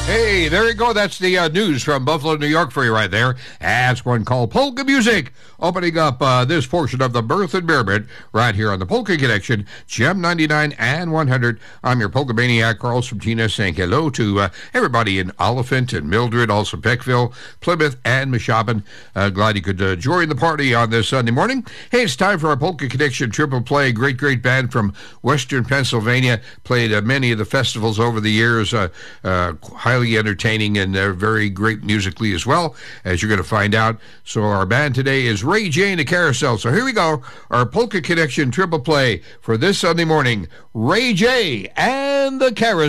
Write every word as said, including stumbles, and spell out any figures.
Hey, there you go. That's the uh, news from Buffalo, New York for you right there. That's one called Polka Music. Opening up uh, this portion of the Birth and Bearment right here on the Polka Connection, Gem ninety-nine and one hundred. I'm your Polka Maniac, Carl Subtina, saying hello to uh, everybody in Oliphant and Mildred, also Peckville, Plymouth, and Meshaben. Uh, glad you could uh, join the party on this Sunday morning. Hey, it's time for our Polka Connection Triple Play. Great, great band from Western Pennsylvania. Played uh, many of the festivals over the years. Uh, uh, highly entertaining and uh, very great musically as well, as you're going to find out. So our band today is Ray J and the Carousel. So here we go, our Polka Connection Triple Play for this Sunday morning. Ray J and the Carousel.